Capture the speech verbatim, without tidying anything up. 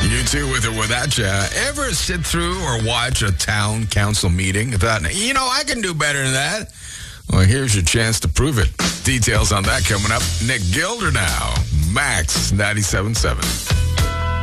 You too, with or without you. Ever sit through or watch a town council meeting and thought, you know, I can do better than that? Well, here's your chance to prove it. Details on that coming up. Nick Gilder now. Max ninety-seven point seven.